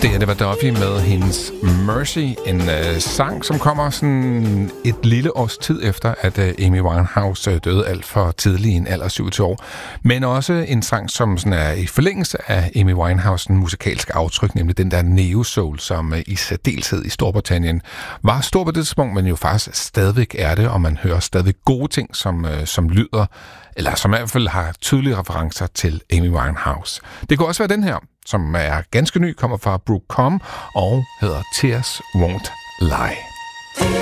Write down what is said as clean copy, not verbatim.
Det var Duffy med hendes Mercy, en sang, som kommer sådan et lille års tid efter, at Amy Winehouse døde alt for tidlig i en alder 27 år. Men også en sang, som sådan er i forlængelse af Amy Winehouses musikalske aftryk, nemlig den der neo-soul, som i særdeleshed i Storbritannien var stor på det tidspunkt, men jo faktisk stadigvæk er det, og man hører stadig gode ting, som lyder, eller som i hvert fald har tydelige referencer til Amy Winehouse. Det kunne også være den her, som er ganske ny, kommer fra Brooke Com og hedder Tears Won't Lie.